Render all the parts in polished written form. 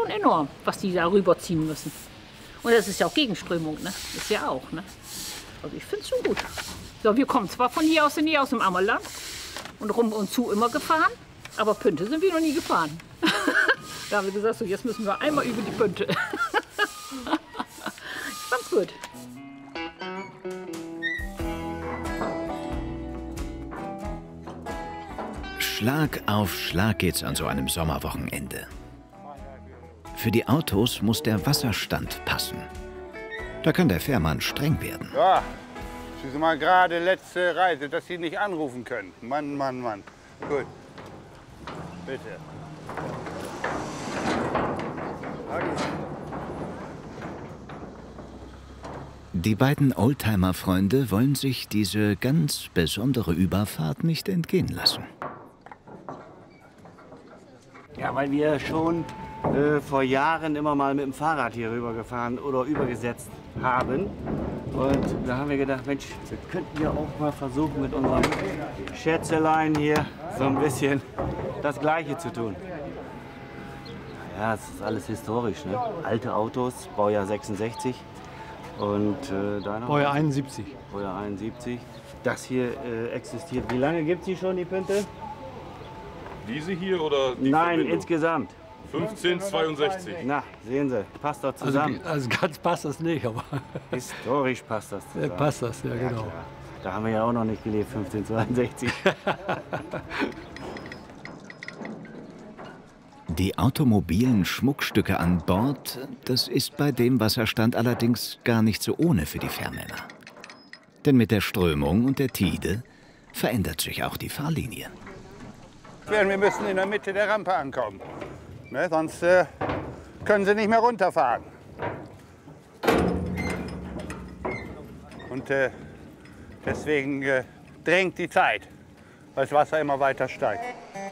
schon enorm, was die da rüberziehen müssen. Und das ist ja auch Gegenströmung, ne? Ist ja auch, ne? Also ich finde es schon gut. So, wir kommen zwar von hier aus in hier aus dem Ammerland und rum und zu immer gefahren, aber Pünte sind wir noch nie gefahren. Da haben wir gesagt, so jetzt müssen wir einmal über die Pünte. Ich fand's gut. Schlag auf Schlag geht's an so einem Sommerwochenende. Für die Autos muss der Wasserstand passen. Da kann der Fährmann streng werden. Ja, das ist mal gerade letzte Reise, dass Sie nicht anrufen können. Mann, Mann, Mann. Gut. Bitte. Die beiden Oldtimer-Freunde wollen sich diese ganz besondere Überfahrt nicht entgehen lassen. Ja, weil wir schon vor Jahren immer mal mit dem Fahrrad hier rüber gefahren oder übergesetzt haben. Und da haben wir gedacht, Mensch, wir könnten ja auch mal versuchen, mit unserem Schätzelein hier so ein bisschen das Gleiche zu tun. Ja, es ist alles historisch, ne? Alte Autos, Baujahr 66 und da noch Baujahr 71. Baujahr 71. Das hier existiert. Wie lange gibt es die schon, die Pünte? Diese hier oder die Nein, Verbindung? Insgesamt. 1562. Na, sehen Sie, passt doch zusammen. Also ganz passt das nicht, aber Historisch passt das zusammen. passt das, ja, genau. Klar. Da haben wir ja auch noch nicht gelebt, 1562. Die automobilen Schmuckstücke an Bord, das ist bei dem Wasserstand allerdings gar nicht so ohne für die Fährmänner. Denn mit der Strömung und der Tide verändert sich auch die Fahrlinie. Wir müssen in der Mitte der Rampe ankommen. Ne, sonst können Sie nicht mehr runterfahren. Und deswegen drängt die Zeit, weil das Wasser immer weiter steigt.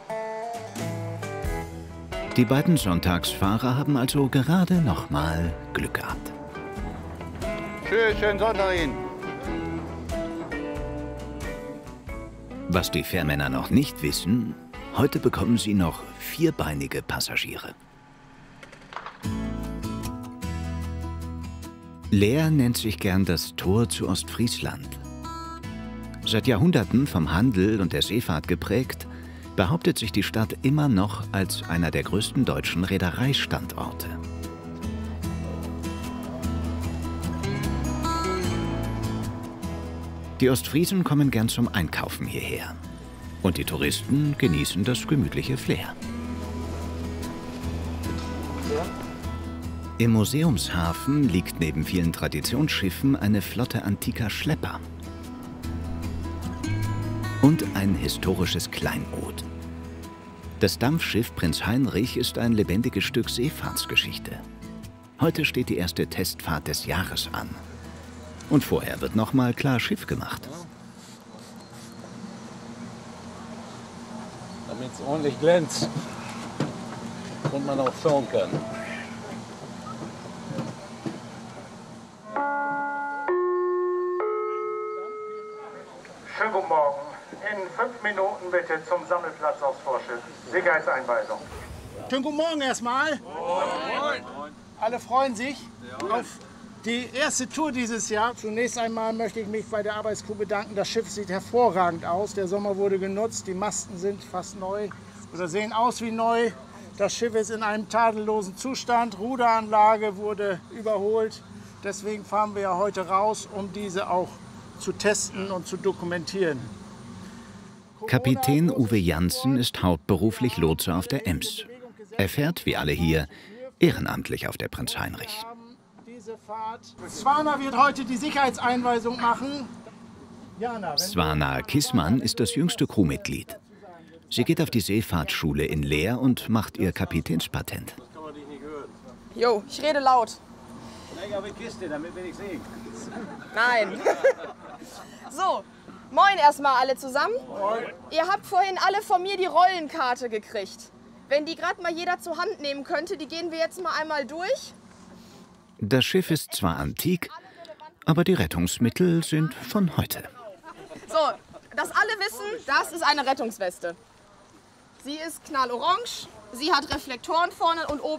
Die beiden Sonntagsfahrer haben also gerade noch mal Glück gehabt. Schönen Sonntag Ihnen. Was die Fährmänner noch nicht wissen, heute bekommen sie noch vierbeinige Passagiere. Leer nennt sich gern das Tor zu Ostfriesland. Seit Jahrhunderten vom Handel und der Seefahrt geprägt, behauptet sich die Stadt immer noch als einer der größten deutschen Reedereistandorte. Die Ostfriesen kommen gern zum Einkaufen hierher. Und die Touristen genießen das gemütliche Flair. Im Museumshafen liegt neben vielen Traditionsschiffen eine Flotte antiker Schlepper. Und ein historisches Kleinod. Das Dampfschiff Prinz Heinrich ist ein lebendiges Stück Seefahrtsgeschichte. Heute steht die erste Testfahrt des Jahres an. Und vorher wird noch mal klar Schiff gemacht. Damit es ordentlich glänzt und man auch schauen kann. Schönen guten Morgen. In 5 Minuten bitte zum Sammelplatz aufs Vorschiff. Sicherheitseinweisung. Schönen guten Morgen erstmal. Moin. Alle freuen sich auf die erste Tour dieses Jahr. Zunächst einmal möchte ich mich bei der Arbeitscrew bedanken. Das Schiff sieht hervorragend aus. Der Sommer wurde genutzt. Die Masten sind fast neu oder sehen aus wie neu. Das Schiff ist in einem tadellosen Zustand. Ruderanlage wurde überholt. Deswegen fahren wir ja heute raus, um diese auch zu testen und zu dokumentieren. Kapitän Uwe Janssen ist hauptberuflich Lotse auf der Ems. Er fährt, wie alle hier, ehrenamtlich auf der Prinz Heinrich. Swana wird heute die Sicherheitseinweisung machen. Swana Kissmann ist das jüngste Crewmitglied. Sie geht auf die Seefahrtsschule in Leer und macht ihr Kapitänspatent. Jo, ich rede laut. Kiste, damit wir nicht sehen. Nein. So, moin erstmal alle zusammen. Moin. Ihr habt vorhin alle von mir die Rollenkarte gekriegt. Wenn die gerade mal jeder zur Hand nehmen könnte, die gehen wir jetzt mal einmal durch. Das Schiff ist zwar antik, aber die Rettungsmittel sind von heute. So, dass alle wissen, das ist eine Rettungsweste. Sie ist knallorange, sie hat Reflektoren vorne und oben.